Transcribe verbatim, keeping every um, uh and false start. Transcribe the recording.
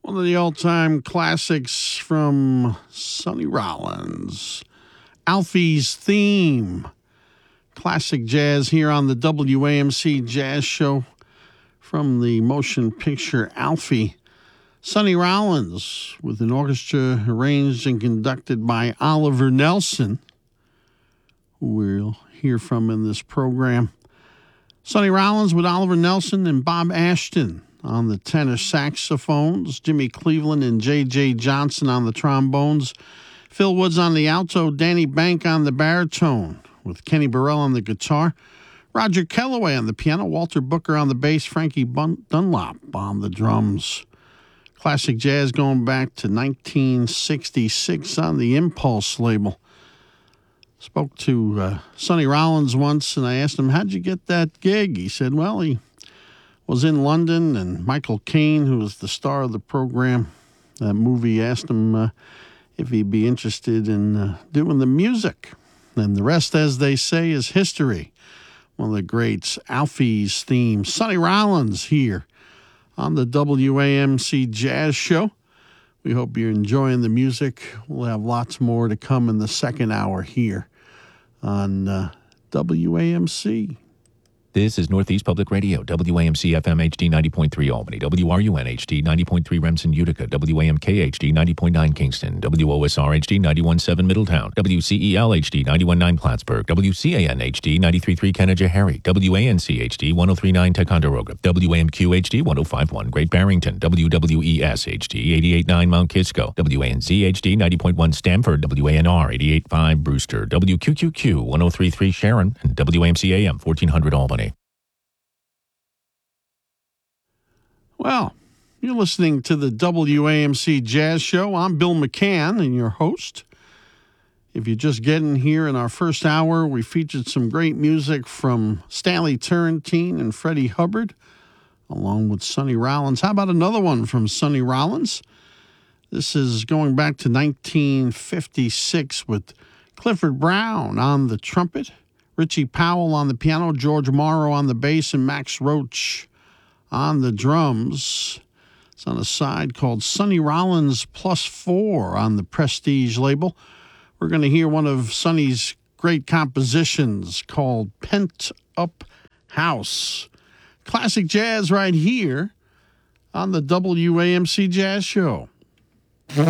One of the all-time classics from Sonny Rollins, Alfie's Theme. Classic jazz here on the W A M C Jazz Show from the motion picture Alfie. Sonny Rollins with an orchestra arranged and conducted by Oliver Nelson, who we'll hear from in this program. Sonny Rollins with Oliver Nelson and Bob Ashton on the tenor saxophones, Jimmy Cleveland and J J Johnson on the trombones, Phil Woods on the alto, Danny Bank on the baritone, with Kenny Burrell on the guitar, Roger Kellaway on the piano, Walter Booker on the bass, Frankie Bun- Dunlop on the drums. Classic jazz going back to nineteen sixty-six on the Impulse label. Spoke to uh, Sonny Rollins once, and I asked him, how'd you get that gig? He said, well, he was in London, and Michael Caine, who was the star of the program, that movie, asked him uh, if he'd be interested in uh, doing the music. And the rest, as they say, is history. One of the greats, Alfie's Theme. Sonny Rollins here on the W A M C Jazz Show. We hope you're enjoying the music. We'll have lots more to come in the second hour here on uh, W A M C. This is Northeast Public Radio, W A M C F M H D ninety point three Albany, W R U N H D ninety point three Remsen, Utica, W A M K H D ninety point nine Kingston, W O S R H D ninety-one point seven Middletown, W C E L H D ninety-one point nine Plattsburgh, W C A N H D ninety-three point three Canajoharie, W A N C H D one oh three point nine Ticonderoga, W A M Q H D one oh five point one Great Barrington, W W E S H D eighty-eight point nine Mount Kisco, W A N Z H D ninety point one Stamford, W A N R eighty-eight point five Brewster, W Q Q Q one oh three point three Sharon, and W A M C A M fourteen hundred Albany. Well, you're listening to the W A M C Jazz Show. I'm Bill McCann and your host. If you're just getting here in our first hour, we featured some great music from Stanley Turrentine and Freddie Hubbard, along with Sonny Rollins. How about another one from Sonny Rollins? This is going back to nineteen fifty-six with Clifford Brown on the trumpet, Richie Powell on the piano, George Morrow on the bass, and Max Roach on the drums. It's on a side called Sonny Rollins Plus Four on the Prestige label. We're going to hear one of Sonny's great compositions called Pent Up House. Classic jazz right here on the W A M C Jazz Show.